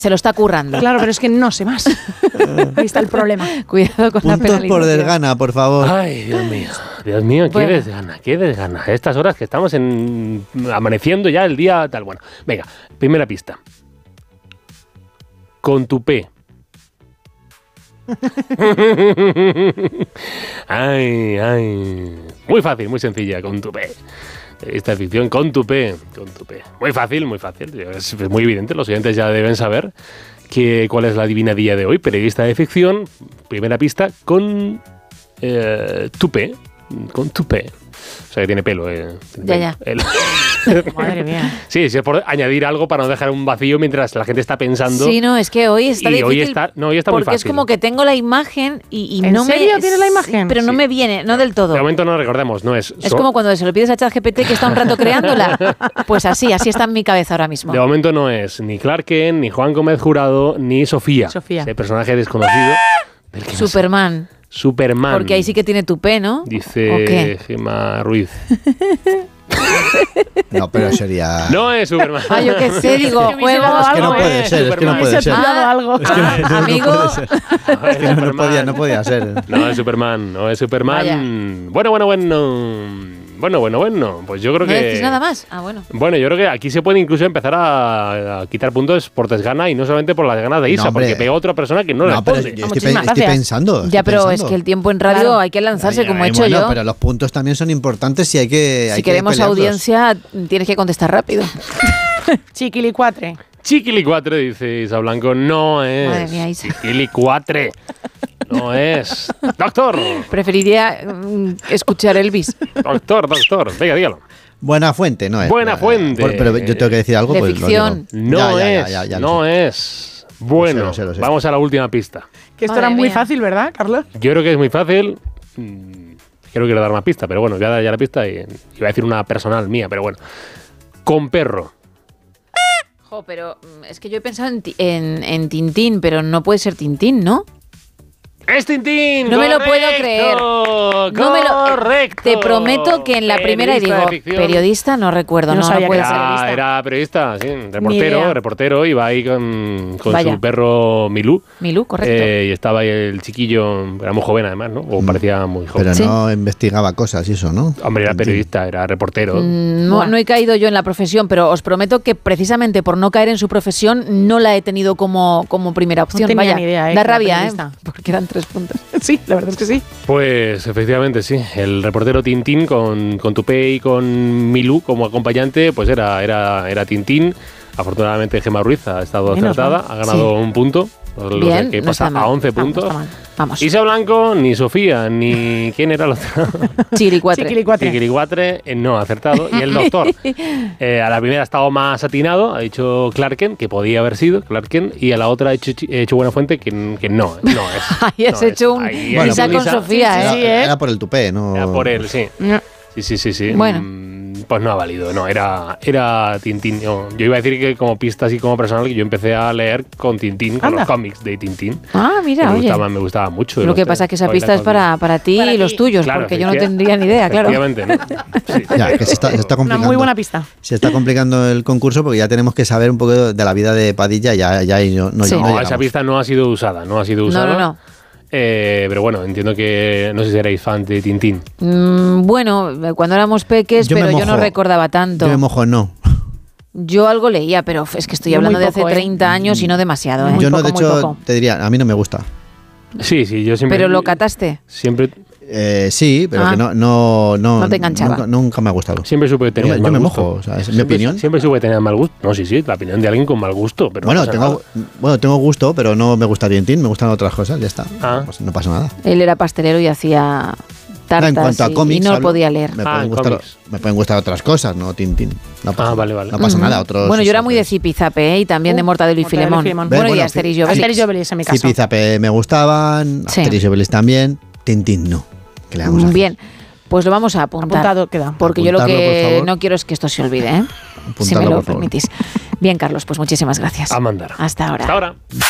Se lo está currando. Claro, pero es que no sé más. Ahí está el problema. Cuidado con la Puntos penalización. por desgana, por favor. Ay, Dios mío, qué Bueno. desgana, qué desgana. A estas horas que estamos amaneciendo ya el día tal. Bueno, venga, primera pista. Con tu P. Ay. Muy fácil, muy sencilla, con tu P. Esta ficción con tu P. Muy fácil, muy fácil. Es muy evidente, los oyentes ya deben saber cuál es la adivinadilla de hoy. Periodista de ficción, primera pista, con tu P. Con tu P. O sea, que tiene pelo. Ya. Madre mía. Sí, es por añadir algo para no dejar un vacío mientras la gente está pensando. Sí, no, es que hoy está Y difícil. hoy está muy porque fácil. es como que tengo la imagen y ¿En no serio me... tienes la imagen? Pero no Sí. me viene, no del todo. De momento no recordemos, no es... Es como cuando se lo pides a ChatGPT que está un rato creándola. Pues así está en mi cabeza ahora mismo. De momento no es ni Clark Kent, ni Juan Gómez Jurado, ni Sofía. Ese personaje desconocido. Del que no sé. Superman. Superman. Porque ahí sí que tiene tu P, ¿no? ¿O Dice qué? Gemma Ruiz. No, pero sería... No es Superman. Ah, yo qué sé, digo, Es que hubiese juego... dado Es que no algo, puede ser, es que no puede ser. algo. Es que no amigo. puede ser. Es que no podía ser. No es Superman. Bueno. Pues yo creo ¿No que... decís nada más? Ah, bueno. Bueno, yo creo que aquí se puede incluso empezar a quitar puntos por desgana y no solamente por las ganas de Isa, No, hombre. porque pegó a otra persona que no No, pero responde. yo Muchísimas estoy gracias. pensando. Ya, pero estoy es que pensando. el tiempo en radio Claro. hay que lanzarse, como he Ay, hecho bueno, yo. pero los puntos también son importantes y hay que Si queremos pelearlos. audiencia, tienes que contestar rápido. Chiquilicuatre. Chiquilicuatre, dice Isa Blanco, no es. Madre mía, Isa. Chiquilicuatre. No es. Doctor. Preferiría escuchar Elvis. Doctor. Venga, dígalo. Buena fuente, no es. Buena fuente. Pero yo tengo que decir algo. De pues ficción. lo digo. No Ya, lo no sé. es. Bueno, Lo sé. vamos a la última pista. Que esto Madre era muy mía. fácil, ¿verdad, Carlos? Yo creo que es muy fácil. Creo que quiero dar más pista, pero bueno, voy a dar ya la pista y iba a decir una personal mía, pero bueno. Con perro. Jo, pero es que yo he pensado en Tintín, pero no puede ser Tintín, ¿no? ¡Es Tintín! No me lo puedo ¡Correcto! creer. No me lo- ¡Correcto! Te prometo que en la primera Periodista digo, de ficción. periodista, no recuerdo, No no sabía puede que ser. periodista. Era periodista, sí, idea. reportero, iba ahí con Vaya. su perro Milú. Milú, correcto. Y estaba ahí el chiquillo, era muy joven además, ¿no? O parecía muy joven. Pero Sí. no investigaba cosas y eso, ¿no? Hombre, era periodista, era reportero. No he caído yo en la profesión, pero os prometo que precisamente por no caer en su profesión no la he tenido como primera opción. tenía Vaya, ni idea, da que era rabia, periodista. porque eran 3 puntos. Sí, la verdad es que sí. Pues efectivamente, sí. El reportero Tintín con Tupé y con Milú como acompañante, pues era Tintín. Afortunadamente Gemma Ruiz ha estado Menos acertada, mal. ha ganado un punto. Bien, que no pasa está mal. a 11 Vamos, puntos. está mal. Vamos. Isa Blanco, ni Sofía, ni... ¿Quién era el otro? Chiricuatre. Chiquilicuatre. Chiquilicuatre, no ha acertado. Y el doctor, a la primera ha estado más atinado, ha dicho Clark Kent, que podía haber sido Clark Kent, y a la otra ha hecho Buena Fuente, que no es. Ahí has no hecho es. un Ahí, Bueno, Isa con Isa, Sofía, sí, ¿eh? Era por el tupé, ¿no? Era por él, sí. No. Sí. Bueno. Pues no ha valido, no, era Tintín. Yo iba a decir que como pista así como personal, que yo empecé a leer con Tintín, con Anda. los cómics de Tintín. Ah, mira, oye. Me gustaba mucho. Lo que pasa es que esa pista es para ti y los tuyos, Claro, porque yo no tendría ni idea, claro. Efectivamente, ¿no? Sí. Ya, que se está Una complicando. muy buena pista. Se está complicando el concurso porque ya tenemos que saber un poco de la vida de Padilla. Ya no Sí. No, llegamos. esa pista no ha sido usada, No. Pero bueno, entiendo que no sé si erais fan de Tintín. Bueno, cuando éramos peques, Yo me pero yo no mojo. recordaba tanto. Yo me mojo, no. Yo algo leía, pero es que estoy Yo hablando muy de poco, hace 30 años y no demasiado, ¿eh? Muy Yo no, poco, de muy hecho, poco. te diría, a mí no me gusta. Sí, yo siempre... Pero lo cataste. Siempre Sí, pero Ah. que no No te enganchaba. Nunca me ha gustado. supe que tenías Yo mal me gusto. mojo, o sea, es mi Siempre- opinión. Siempre supe que tenías mal gusto. No, sí, la opinión de alguien con mal gusto. Pero Bueno, no pasa nada. tengo gusto, pero no me gusta Tintín, me gustan otras cosas, ya está. Ah. Pues no pasa nada. Él era pastelero y hacía tartas En cuanto a y cómics, no hablo, podía leer. Me, Ah, pueden en gustar, cómics. me pueden gustar otras cosas, no Tintín. No pasa, vale. No pasa Ujú. nada. Otros, Bueno, yo era muy de otros- Zipizape, ¿eh? Y también de Mortadelo y Mortadelo y Filemón. Filemón. Bueno, y Bueno, Asterix y Asterix y Obelix. Obelix en mi caso. Zipizape me gustaban, Sí. Asterix y Obelix también, Tintín no. ¿Qué le vamos a hacer? Bien, pues lo vamos a apuntar. Apuntado queda. Porque yo lo Apuntarlo, por que favor. no quiero es que esto se olvide, ¿eh? Si me Apuntarlo, lo por favor. permitís. Bien, Carlos, pues muchísimas gracias. A mandar. Hasta ahora. Hasta ahora.